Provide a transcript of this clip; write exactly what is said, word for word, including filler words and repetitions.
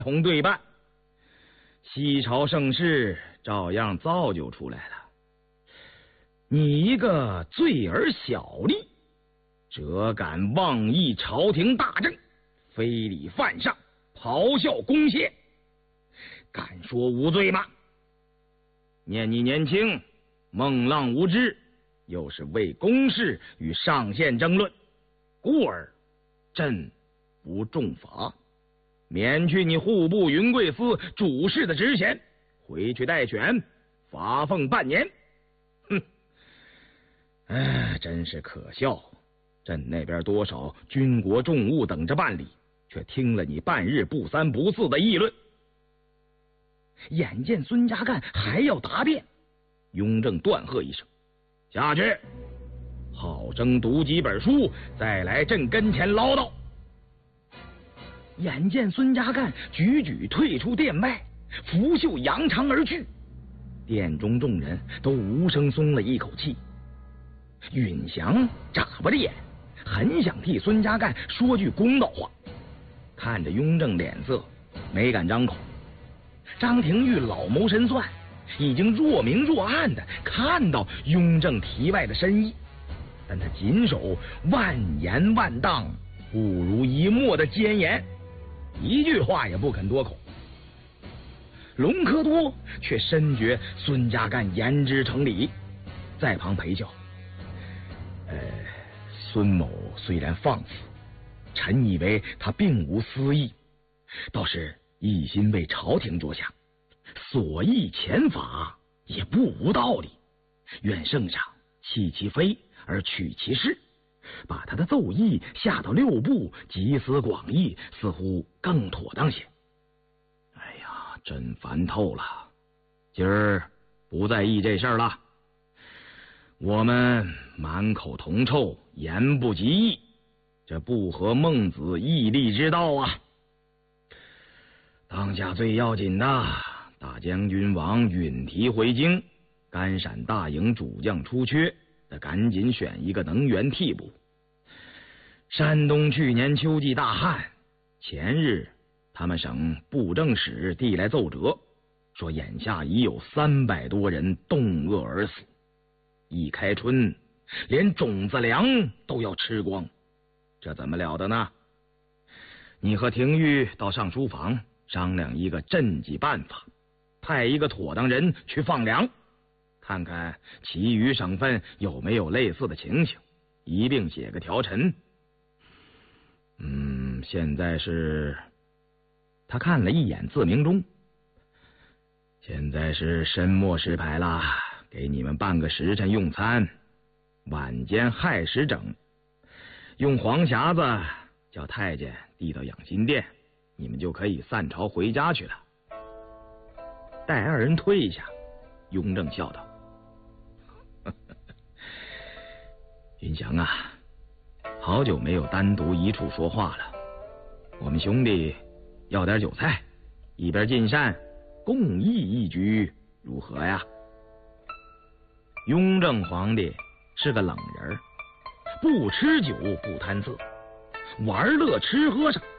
同对半。西朝盛世照样造就出来了。你一个罪而小吏，辄敢妄议朝廷大政，非礼犯上，咆哮公谢，敢说无罪吗？念你年轻，孟浪无知，又是为公事与上县争论，故而朕不重罚，免去你户部云贵司主事的职衔，回去待选，罚俸半年。哼，哎，真是可笑！朕那边多少军国重务等着办理，却听了你半日不三不四的议论。眼见孙家干还要答辩，雍正断喝一声：“下去！好生读几本书，再来朕跟前唠叨。”眼见孙家干举举退出殿外，拂袖扬长而去，殿中众人都无声松了一口气。允祥眨巴着眼，很想替孙家干说句公道话，看着雍正脸色，没敢张口。张廷玉老谋深算，已经若明若暗的看到雍正题外的深意，但他谨守万言万当不如一默的坚言，一句话也不肯多口。隆科多却深觉孙家干言之成理，在旁陪笑：“呃，孙某虽然放肆，臣以为他并无私意，倒是一心为朝廷着想，所议前法也不无道理。愿圣上弃其非而取其是，把他的奏议下到六部，集思广益，似乎更妥当些。哎呀，真烦透了，今儿不再议这事儿了。我们满口铜臭，言不及义，这不合孟子义利之道啊！当下最要紧的，大将军王允提回京，甘陕大营主将出缺，得赶紧选一个能员替补。山东去年秋季大旱，前日他们省布政使递来奏折，说眼下已有三百多人冻饿而死，一开春连种子粮都要吃光，这怎么了得呢？你和廷玉到上书房商量一个赈济办法，派一个妥当人去放粮，看看其余省份有没有类似的情形，一并写个条陈。嗯，现在是……他看了一眼自鸣钟，现在是申末时牌了，给你们半个时辰用餐，晚间亥时整，用黄匣子叫太监递到养心殿，你们就可以散朝回家去了。待二人退下，雍正笑道：“云祥啊，好久没有单独一处说话了，我们兄弟要点酒菜，一边进膳，共议一局，如何呀？”雍正皇帝是个冷人，不吃酒不贪色，玩乐吃喝上